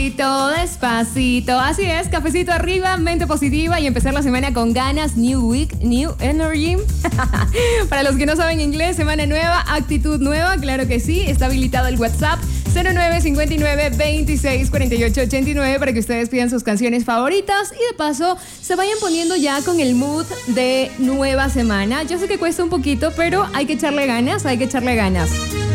Despacito, despacito. Así es, cafecito arriba, mente positiva y empezar la semana con ganas. New week, new energy. Para los que no saben inglés, semana nueva, actitud nueva, claro que sí. Está habilitado el WhatsApp 0959 26 48 89 para que ustedes pidan sus canciones favoritas y de paso se vayan poniendo ya con el mood de nueva semana. Yo sé que cuesta un poquito, pero hay que echarle ganas, hay que echarle ganas.